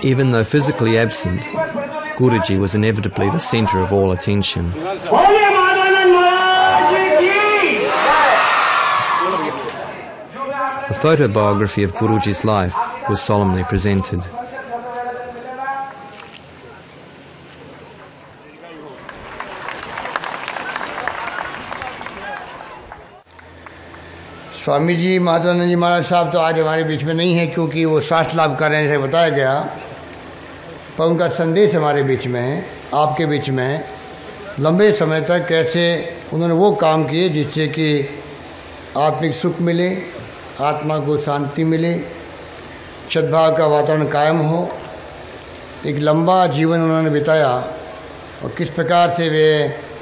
Even though physically absent, Guruji was inevitably the centre of all attention. A photobiography of Guruji's life was solemnly presented. Swami ji Madhavanand जी महाराज साहब तो आज हमारे बीच में नहीं है, क्योंकि वो स्वास्थ्य लाभ कर रहे हैं, बताया गया, पर उनका संदेश हमारे बीच में है, आपके बीच में है। लंबे समय तक कैसे उन्होंने वो काम किए जिससे कि आत्मिक सुख मिले, आत्मा को शांति मिले, सद्भाव का वातावरण कायम हो। एक लंबा जीवन उन्होंने बिताया और किस प्रकार से वे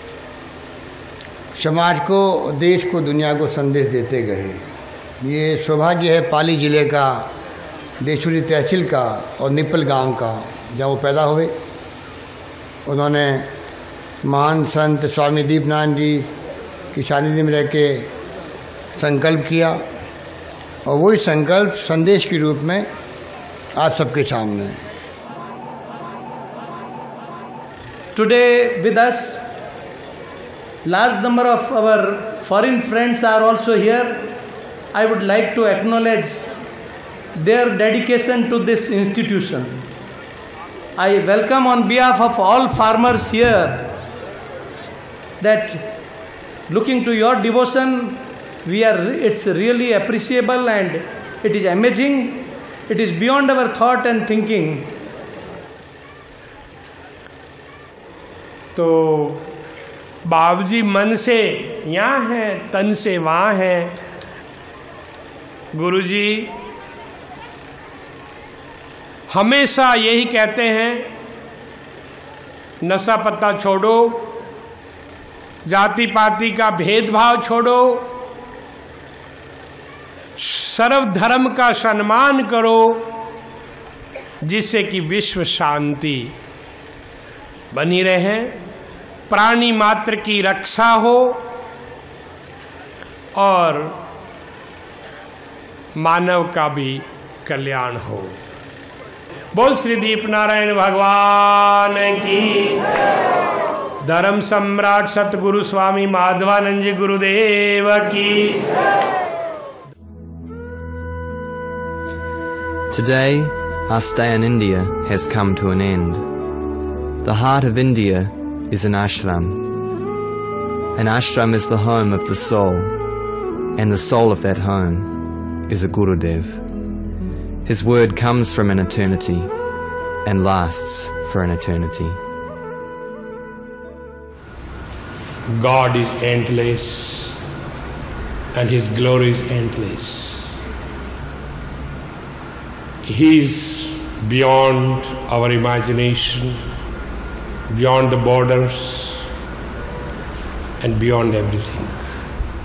समाज को, देश को, दुनिया को संदेश देते गए। ये सौभाग्य है पाली जिले का, देशुरी तहसील का और निपल गांव का, जहाँ वो पैदा हुए। उन्होंने महान संत स्वामी दीपनारायण जी की सानिध्य में रह के संकल्प किया और वही संकल्प संदेश के रूप में आप सबके सामने है। Today with us, large number of our foreign friends are also here. I would like to acknowledge their dedication to this institution. I welcome on behalf of all farmers here that looking to your devotion, it's really appreciable and it is amazing. It is beyond our thought and thinking. तो बाबूजी मन से यहाँ हैं, तन से वहाँ हैं। गुरुजी हमेशा यही कहते हैं, नशा पत्ता छोड़ो, जाति पाति का भेदभाव छोड़ो, सर्वधर्म का सम्मान करो, जिससे कि विश्व शांति बनी रहे, प्राणी मात्र की रक्षा हो और मानव का भी कल्याण हो। बोल श्री दीपनारायण भगवान की। धर्म सम्राट सतगुरु स्वामी माधवानंद जी गुरुदेव की। Today, our stay in India has come to an end. The heart of India is an ashram. An ashram is the home of the soul, and the soul of that home is a Gurudev. His word comes from an eternity and lasts for an eternity. God is endless and His glory is endless. He is beyond our imagination, beyond the borders and beyond everything.